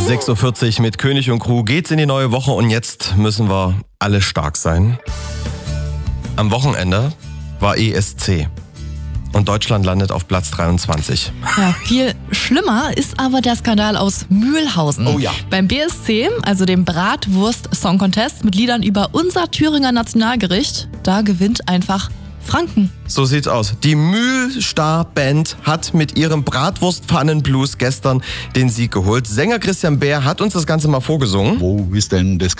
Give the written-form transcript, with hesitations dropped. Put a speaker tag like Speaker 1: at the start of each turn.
Speaker 1: 6.40 Uhr mit König und Crew geht's in die neue Woche und jetzt müssen wir alle stark sein. Am Wochenende war ESC und Deutschland landet auf Platz 23.
Speaker 2: Ja, viel schlimmer ist aber der Skandal aus Mühlhausen.
Speaker 1: Oh ja.
Speaker 2: Beim BSC, also dem Bratwurst Song Contest mit Liedern über unser Thüringer Nationalgericht, da gewinnt einfach Franken.
Speaker 1: So sieht's aus. Die Mühlstar-Band hat mit ihrem Bratwurst-Pfannen-Blues gestern den Sieg geholt. Sänger Christian Bär hat uns das Ganze mal vorgesungen.
Speaker 3: Wo ist denn das